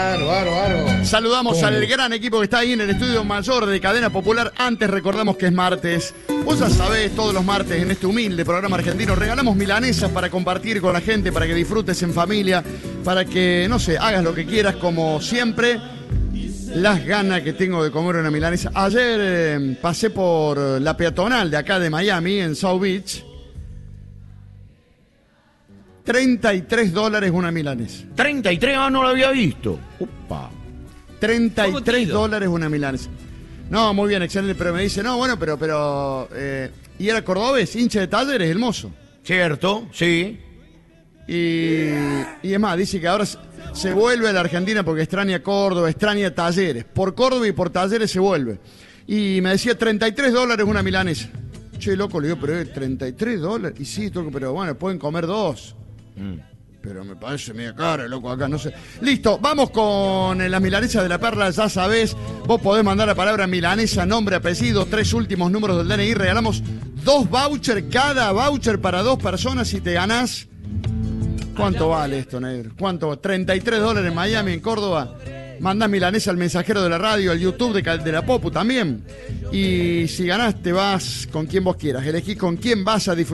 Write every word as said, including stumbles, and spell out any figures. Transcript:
Claro, claro, claro. Saludamos ¿Cómo? al gran equipo que está ahí en el estudio mayor de Cadena Popular. Antes recordamos que es martes. Vos ya sabés, todos los martes en este humilde programa argentino regalamos milanesas para compartir con la gente, para que disfrutes en familia, para que, no sé, hagas lo que quieras como siempre. Las ganas que tengo de comer una milanesa. Ayer eh, pasé por la peatonal de acá de Miami, en South Beach. treinta y tres dólares una milanesa. treinta y tres, ah, no lo había visto. Upa. treinta y tres ¿Cómo te ha ido? dólares una milanesa. No, muy bien, excelente, pero me dice, no, bueno, pero, pero, eh, y era cordobés, hincha de Talleres, el mozo. ¿Cierto? Sí. Y, y es más, dice que ahora se, se vuelve a la Argentina porque extraña Córdoba, extraña Talleres. Por Córdoba y por Talleres se vuelve. Y me decía, treinta y tres dólares una milanesa. Che, loco, le digo, pero es treinta y tres dólares. Y sí, toco, pero bueno, pueden comer dos. Mm. Pero me parece medio caro, loco, acá, no sé. Listo, vamos con eh, las milanesas de la Perla, ya sabés. Vos podés mandar la palabra milanesa, nombre, apellido, tres últimos números del D N I. Regalamos dos vouchers, cada voucher para dos personas y te ganás. ¿Cuánto vale esto, negro? ¿Cuánto? treinta y tres dólares en Miami, en Córdoba. Mandás milanesa al mensajero de la radio, al YouTube de, de la Popu también. Y si ganás, te vas con quien vos quieras. Elegís con quién vas a disfrutar.